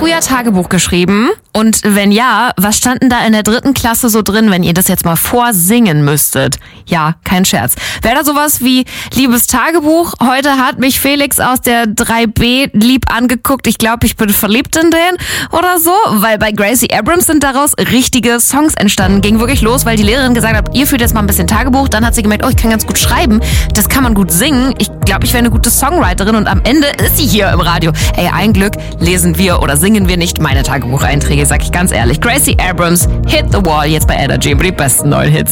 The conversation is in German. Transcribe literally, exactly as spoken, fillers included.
früher Tagebuch geschrieben? Und wenn ja, was stand denn da in der dritten Klasse so drin, wenn ihr das jetzt mal vorsingen müsstet? Ja, kein Scherz. Wäre da sowas wie, liebes Tagebuch, heute hat mich Felix aus der drei B lieb angeguckt, ich glaube, ich bin verliebt in den oder so? Weil bei Gracie Abrams sind daraus richtige Songs entstanden. Ging wirklich los, weil die Lehrerin gesagt hat, ihr führt jetzt mal ein bisschen Tagebuch. Dann hat sie gemerkt, oh, ich kann ganz gut schreiben, das kann man gut singen. Ich glaube, ich wäre eine gute Songwriterin und am Ende ist sie hier im Radio. Ey, ein Glück lesen wir oder singen wir nicht meine Tagebucheinträge, sag ich ganz ehrlich. Gracie Abrams, Hit the Wall, jetzt bei Energy, die besten neuen Hits.